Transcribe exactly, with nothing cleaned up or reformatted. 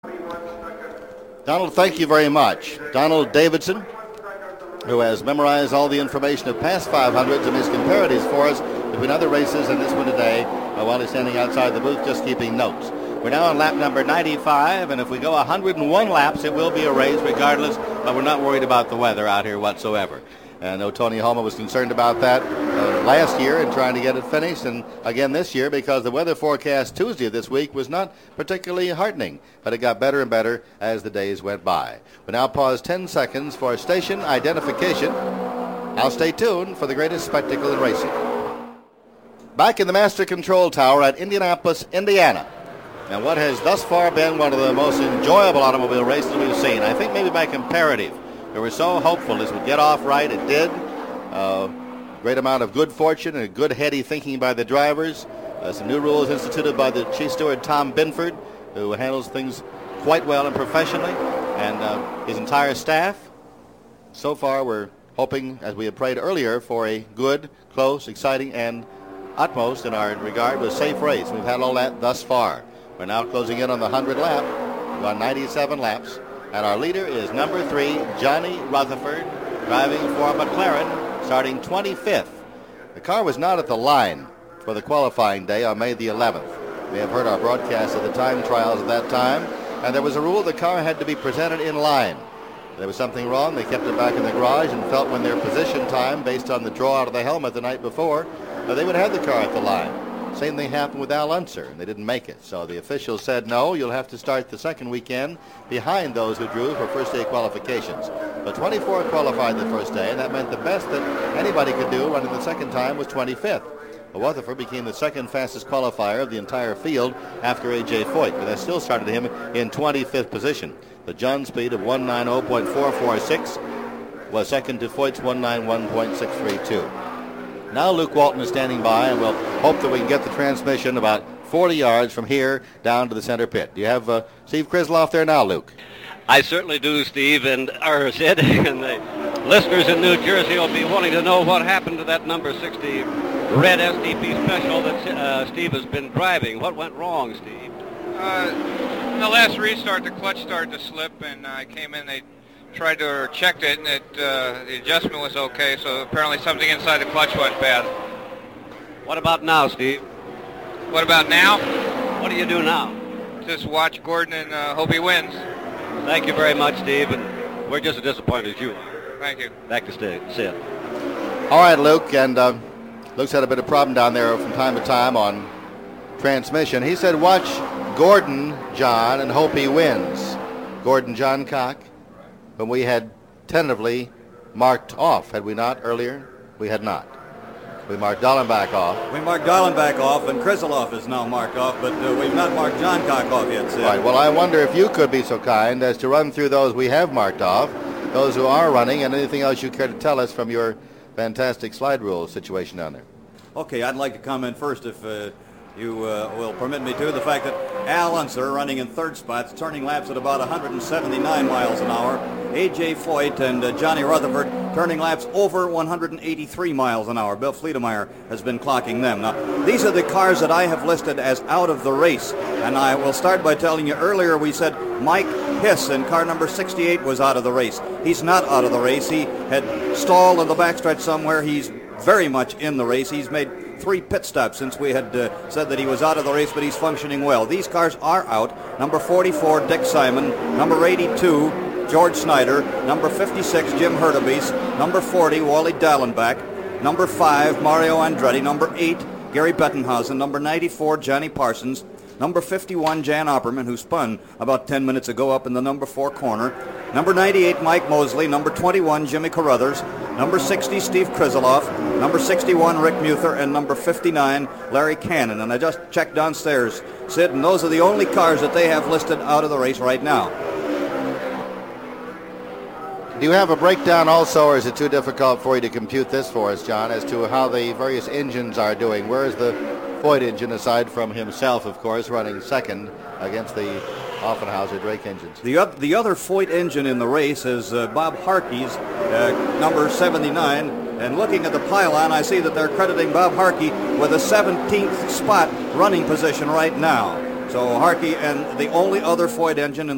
Donald, thank you very much. Donald Davidson, who has memorized all the information of past five hundreds and his comparatives for us between other races and this one today, uh, while he's standing outside the booth just keeping notes. We're now on lap number ninety-five, and if we go one hundred one laps, it will be a race regardless, but we're not worried about the weather out here whatsoever. And I know Tony Homa was concerned about that uh, last year and trying to get it finished, and again this year because the weather forecast Tuesday of this week was not particularly heartening, but it got better and better as the days went by. We now pause ten seconds for station identification. I'll stay tuned for the greatest spectacle in racing. Back in the Master Control Tower at Indianapolis, Indiana. And what has thus far been one of the most enjoyable automobile races we've seen, I think maybe by comparative. We were so hopeful this would get off right. It did. Uh, great amount of good fortune and good heady thinking by the drivers. Uh, some new rules instituted by the chief steward, Tom Binford, who handles things quite well and professionally, and uh, his entire staff. So far, we're hoping, as we had prayed earlier, for a good, close, exciting, and utmost in our regard with safe race. We've had all that thus far. We're now closing in on the hundred lap. We've gone ninety-seven laps. And our leader is number three, Johnny Rutherford, driving for McLaren, starting twenty-fifth. The car was not at the line for the qualifying day on May the eleventh. We have heard our broadcast of the time trials at that time, and there was a rule the car had to be presented in line. There was something wrong. They kept it back in the garage and felt when their position time, based on the draw out of the helmet the night before, uh, they would have the car at the line. Same thing happened with Al Unser, and they didn't make it. So the officials said, no, you'll have to start the second weekend behind those who drew for first day qualifications. But twenty-four qualified the first day, and that meant the best that anybody could do running the second time was twenty-fifth. Well, Rutherford became the second fastest qualifier of the entire field after A J Foyt, but that still started him in twenty-fifth position. The John speed of one ninety point four four six was second to Foyt's one ninety-one point six three two. Now Luke Walton is standing by, and we'll hope that we can get the transmission about forty yards from here down to the center pit. Do you have uh, Steve Krisloff there now, Luke? I certainly do, Steve, and or Sid, and the listeners in New Jersey will be wanting to know what happened to that number sixty red S D P special that uh, Steve has been driving. What went wrong, Steve? Uh, in the last restart, the clutch started to slip, and I came in, they tried to or checked it, and it, uh, the adjustment was okay, so apparently something inside the clutch went bad. What about now, Steve? What about now? What do you do now? Just watch Gordon and uh, hope he wins. Thank you very much, Steve, and we're just as disappointed as you are. Thank you. Back to Sid. Sid. All right, Luke, and uh, Luke's had a bit of problem down there from time to time on transmission. He said watch Gordon, John, and hope he wins. Gordon John Cock, whom we had tentatively marked off, had we not, earlier? We had not. We marked Dallenbach off. We marked Dallenbach off, and Kriseloff is now marked off, but uh, we've not marked John Cock off yet, Sid. Right, well, I wonder if you could be so kind as to run through those we have marked off, those who are running, and anything else you care to tell us from your fantastic slide rule situation down there. Okay, I'd like to comment first, if uh, you uh, will permit me to, the fact that Al Unser, running in third spot, turning laps at about one hundred seventy-nine miles an hour. A J Foyt and uh, Johnny Rutherford turning laps over one hundred eighty-three miles an hour. Bill Fleetemeyer has been clocking them. Now, these are the cars that I have listed as out of the race. And I will start by telling you, earlier we said Mike Hiss in car number sixty-eight was out of the race. He's not out of the race. He had stalled in the backstretch somewhere. He's very much in the race. He's made three pit stops since we had uh, said that he was out of the race, but he's functioning well. These cars are out. Number forty-four, Dick Simon. Number eighty-two, George Snyder. Number fifty-six, Jim Hurtubise. Number forty, Wally Dallenbach. Number five, Mario Andretti. Number eight, Gary Bettenhausen. Number ninety-four, Johnny Parsons. Number fifty-one, Jan Opperman, who spun about ten minutes ago up in the number four corner. Number ninety-eight, Mike Mosley. Number twenty-one, Jimmy Carruthers. Number sixty, Steve Kriseloff. Number sixty-one, Rick Muther. And number fifty-nine, Larry Cannon. And I just checked downstairs, Sid, and those are the only cars that they have listed out of the race right now. Do you have a breakdown also, or is it too difficult for you to compute this for us, John, as to how the various engines are doing? Where is the Foyt engine, aside from himself, of course, running second against the Offenhauser Drake engines? The, uh, the other Foyt engine in the race is uh, Bob Harkey's uh, number seventy-nine. And looking at the pylon, I see that they're crediting Bob Harkey with a seventeenth spot running position right now. So Harkey and the only other Foyt engine in